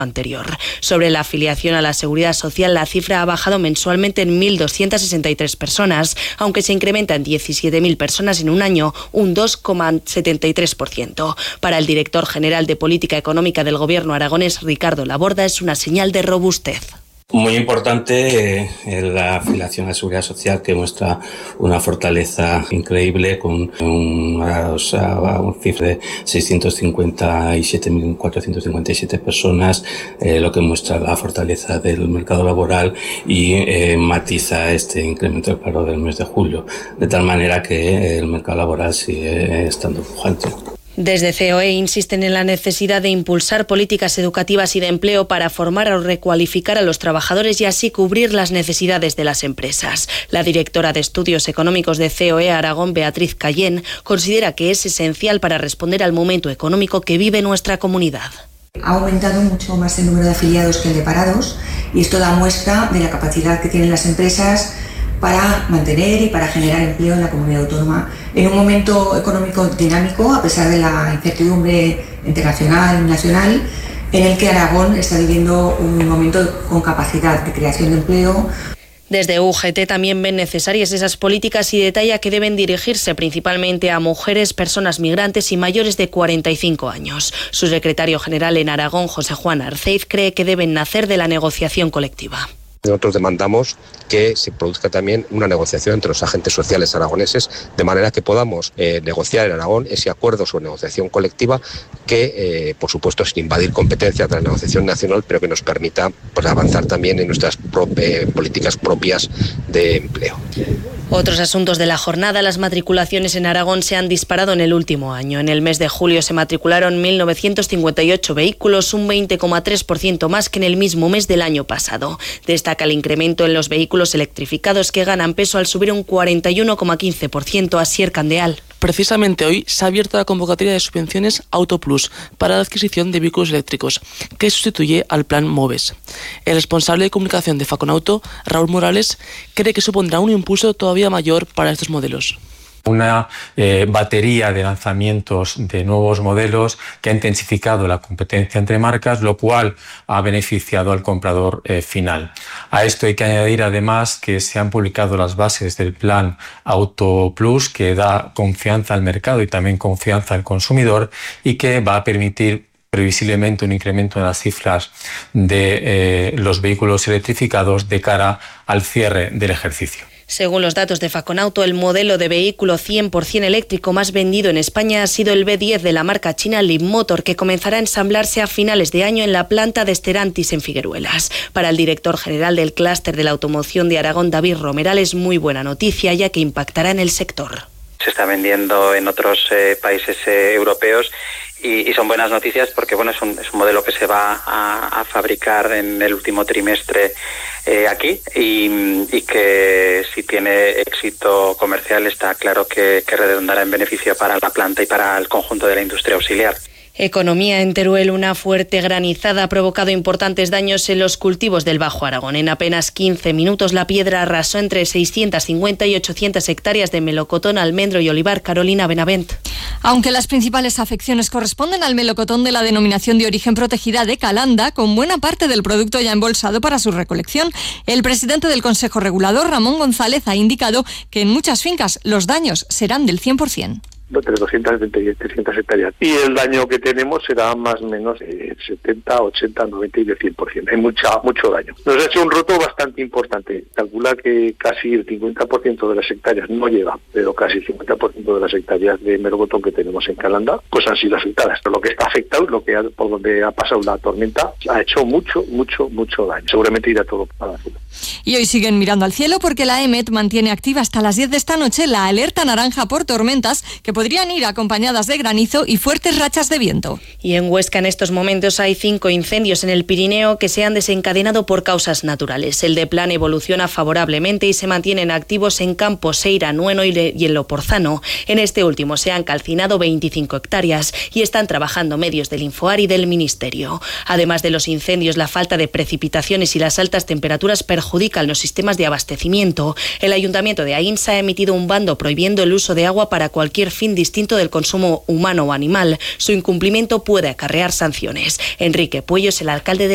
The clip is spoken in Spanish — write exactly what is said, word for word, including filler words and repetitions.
anterior. Sobre la afiliación a la Seguridad Social, la cifra ha bajado mensualmente en mil doscientas sesenta y tres personas, aunque se incrementa en diecisiete mil personas en un año, un dos coma setenta y tres por ciento. Para el director general de Política Económica del Gobierno aragonés, Ricardo Laborda, es una señal de robustez. Muy importante eh, la afiliación a la Seguridad Social, que muestra una fortaleza increíble con una, o sea, un cifra de seiscientos cincuenta y siete mil cuatrocientos cincuenta y siete personas, eh, lo que muestra la fortaleza del mercado laboral y eh, matiza este incremento del paro del mes de julio, de tal manera que el mercado laboral sigue estando pujante. Desde C O E insisten en la necesidad de impulsar políticas educativas y de empleo para formar o recualificar a los trabajadores y así cubrir las necesidades de las empresas. La directora de Estudios Económicos de C O E Aragón, Beatriz Cayén, considera que es esencial para responder al momento económico que vive nuestra comunidad. Ha aumentado mucho más el número de afiliados que el de parados y esto da muestra de la capacidad que tienen las empresas para mantener y para generar empleo en la comunidad autónoma en un momento económico dinámico, a pesar de la incertidumbre internacional y nacional, en el que Aragón está viviendo un momento con capacidad de creación de empleo. Desde U G T también ven necesarias esas políticas y detalla que deben dirigirse principalmente a mujeres, personas migrantes y mayores de cuarenta y cinco años. Su secretario general en Aragón, José Juan Arceiz, cree que deben nacer de la negociación colectiva. Nosotros demandamos que se produzca también una negociación entre los agentes sociales aragoneses, de manera que podamos eh, negociar en Aragón ese acuerdo sobre negociación colectiva que, eh, por supuesto, sin invadir competencias de la negociación nacional, pero que nos permita pues, avanzar también en nuestras pro- eh, políticas propias de empleo. Otros asuntos de la jornada: las matriculaciones en Aragón se han disparado en el último año. En el mes de julio se matricularon mil novecientos cincuenta y ocho vehículos, un veinte coma tres por ciento más que en el mismo mes del año pasado. Destaca el incremento en los vehículos electrificados, que ganan peso al subir un cuarenta y uno coma quince por ciento. Asier Candeal. Precisamente hoy se ha abierto la convocatoria de subvenciones Autoplus para la adquisición de vehículos eléctricos, que sustituye al plan MOVES. El responsable de comunicación de Faconauto, Raúl Morales, cree que supondrá un impulso todavía mayor para estos modelos. Una eh, batería de lanzamientos de nuevos modelos que ha intensificado la competencia entre marcas, lo cual ha beneficiado al comprador eh, final. A esto hay que añadir además que se han publicado las bases del plan Auto Plus, que da confianza al mercado y también confianza al consumidor y que va a permitir previsiblemente un incremento en las cifras de eh, los vehículos electrificados de cara al cierre del ejercicio. Según los datos de Faconauto, el modelo de vehículo cien por ciento eléctrico más vendido en España ha sido el B diez de la marca china Leapmotor, que comenzará a ensamblarse a finales de año en la planta de Stellantis en Figueruelas. Para el director general del clúster de la automoción de Aragón, David Romeral, es muy buena noticia, ya que impactará en el sector. Se está vendiendo en otros eh, países eh, europeos y, y son buenas noticias porque bueno, es un, es un modelo que se va a, a fabricar en el último trimestre eh, aquí y, y que si tiene éxito comercial está claro que, que redundará en beneficio para la planta y para el conjunto de la industria auxiliar. Economía en Teruel. Una fuerte granizada ha provocado importantes daños en los cultivos del Bajo Aragón. En apenas quince minutos la piedra arrasó entre seiscientas cincuenta y ochocientas hectáreas de melocotón, almendro y olivar. Carolina Benavent. Aunque las principales afecciones corresponden al melocotón de la denominación de origen protegida de Calanda, con buena parte del producto ya embolsado para su recolección, el presidente del Consejo Regulador, Ramón González, ha indicado que en muchas fincas los daños serán del cien por ciento. Entre doscientas setenta y trescientas hectáreas. Y el daño que tenemos será más o menos eh, setenta, ochenta, noventa y de cien por ciento. Hay mucha, mucho daño. Nos ha hecho un roto bastante importante. Calcula que casi el cincuenta por ciento de las hectáreas, no llega, pero casi el cincuenta por ciento de las hectáreas de melocotón que tenemos en Calanda, pues han sido afectadas. Pero lo que está afectado, lo que ha, por donde ha pasado la tormenta, ha hecho mucho, mucho, mucho daño. Seguramente irá todo para la ciudad. Y hoy siguen mirando al cielo porque la EMET mantiene activa hasta las diez de esta noche la alerta naranja por tormentas que podrían ir acompañadas de granizo y fuertes rachas de viento. Y en Huesca en estos momentos hay cinco incendios en el Pirineo que se han desencadenado por causas naturales. El de Plan evoluciona favorablemente y se mantienen activos en Campos, Seira, Nueno y en Loporzano. En este último se han calcinado veinticinco hectáreas y están trabajando medios del Infoar y del Ministerio. Además de los incendios, la falta de precipitaciones y las altas temperaturas perjudican los sistemas de abastecimiento. El Ayuntamiento de Aínsa ha emitido un bando prohibiendo el uso de agua para cualquier fin distinto del consumo humano o animal. Su incumplimiento puede acarrear sanciones. Enrique Puello es el alcalde de